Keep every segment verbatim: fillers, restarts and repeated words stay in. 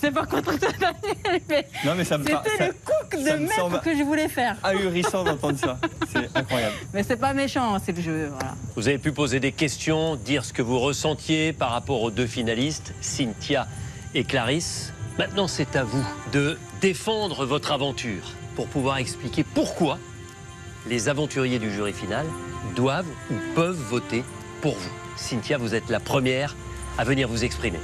C'est pas contre toi, Daniel, mais, non, mais ça me c'était ça, le cook de ça me maître semble que je voulais faire. ahurissant d'entendre ça. C'est incroyable. Mais c'est pas méchant, c'est le jeu, voilà. Vous avez pu poser des questions, dire ce que vous ressentiez par rapport aux deux finalistes, Cynthia et Clarisse. Maintenant, c'est à vous de défendre votre aventure pour pouvoir expliquer pourquoi les aventuriers du jury final doivent ou peuvent voter pour vous. Cynthia, vous êtes la première à venir vous exprimer.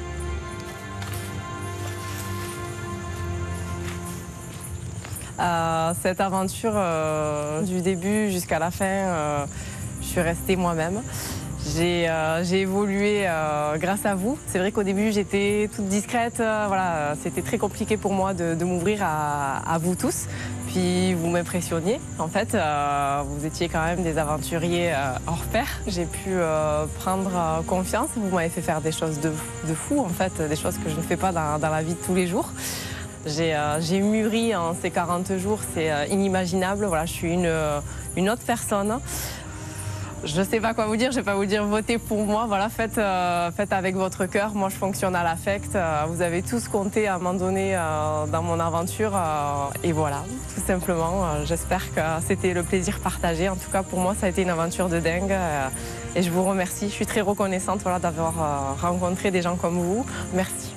Euh, cette aventure, euh, du début jusqu'à la fin, euh, je suis restée moi-même. J'ai euh, j'ai évolué euh, grâce à vous. C'est vrai qu'au début, j'étais toute discrète. Euh, voilà, c'était très compliqué pour moi de, de m'ouvrir à, à vous tous. Puis vous m'impressionniez. En fait, euh, vous étiez quand même des aventuriers euh, hors pair. J'ai pu euh, prendre euh, confiance. Vous m'avez fait faire des choses de, de fou, en fait, des choses que je ne fais pas dans, dans la vie de tous les jours. J'ai euh, j'ai mûri en ces quarante jours, c'est euh, inimaginable. Voilà, je suis une, euh, une autre personne. Je ne sais pas quoi vous dire, je ne vais pas vous dire votez pour moi. Voilà, faites, euh, faites avec votre cœur. Moi, je fonctionne à l'affect. Euh, vous avez tous compté à un moment donné euh, dans mon aventure. Euh, et voilà, tout simplement. Euh, J'espère que c'était le plaisir partagé. En tout cas, pour moi, ça a été une aventure de dingue. Euh, et je vous remercie. Je suis très reconnaissante voilà, d'avoir euh, rencontré des gens comme vous. Merci.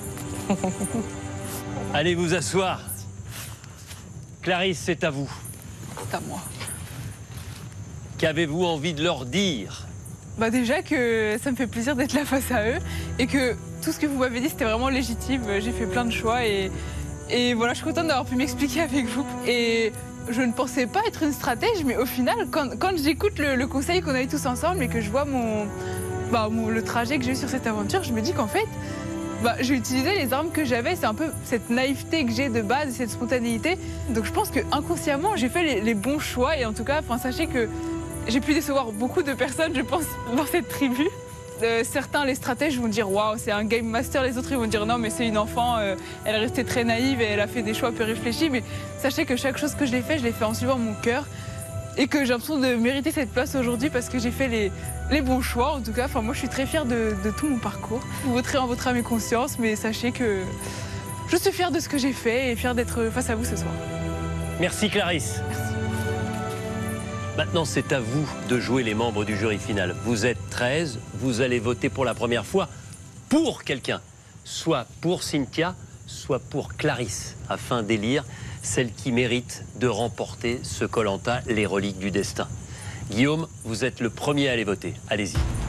Allez vous asseoir. Clarisse, c'est à vous. C'est à moi. Qu'avez-vous envie de leur dire? Bah déjà que ça me fait plaisir d'être là face à eux et que tout ce que vous m'avez dit c'était vraiment légitime. J'ai fait plein de choix et, et voilà, je suis contente d'avoir pu m'expliquer avec vous. Et je ne pensais pas être une stratège, mais au final, quand, quand j'écoute le, le conseil qu'on a eu tous ensemble et que je vois mon, bah, mon, le trajet que j'ai eu sur cette aventure, je me dis qu'en fait, bah, j'ai utilisé les armes que j'avais. C'est un peu cette naïveté que j'ai de base, cette spontanéité. Donc je pense que inconsciemment, j'ai fait les, les bons choix et en tout cas, enfin, sachez que j'ai pu décevoir beaucoup de personnes, je pense, dans cette tribu. Euh, certains, les stratèges, vont dire « Waouh, c'est un game master », les autres, ils vont dire « Non, mais c'est une enfant, euh, elle est restée très naïve et elle a fait des choix peu réfléchis. » Mais sachez que chaque chose que je l'ai fait, je l'ai fait en suivant mon cœur et que j'ai l'impression de mériter cette place aujourd'hui parce que j'ai fait les, les bons choix. En tout cas, enfin, moi, je suis très fière de, de tout mon parcours. Vous voterez en votre âme et conscience, mais sachez que je suis fière de ce que j'ai fait et fière d'être face à vous ce soir. Merci Clarisse. Merci. Maintenant, c'est à vous de jouer les membres du jury final. Vous êtes treize, vous allez voter pour la première fois pour quelqu'un, soit pour Cynthia, soit pour Clarisse, afin d'élire celle qui mérite de remporter ce Koh-Lanta, les reliques du destin. Guillaume, vous êtes le premier à aller voter. Allez-y.